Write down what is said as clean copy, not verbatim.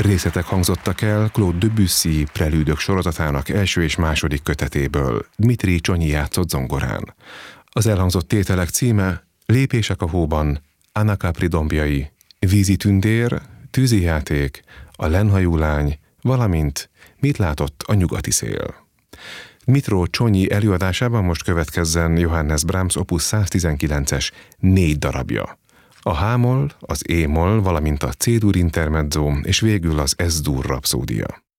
Részletek hangzottak el Claude Debussy prelűdök sorozatának első és második kötetéből. Dmitri Csonyi játszott zongorán. Az elhangzott tételek címe Lépések a hóban, Anna Capri dombjai, Vízi tündér, Tűzi játék, A lenhajú lány, valamint Mit látott a nyugati szél. Dmitro Csonyi előadásában most következzen Johannes Brahms opus 119-es 4 darabja. A H-moll, az E-moll, valamint a C-dur intermezzo és végül az S-dur rapszódia.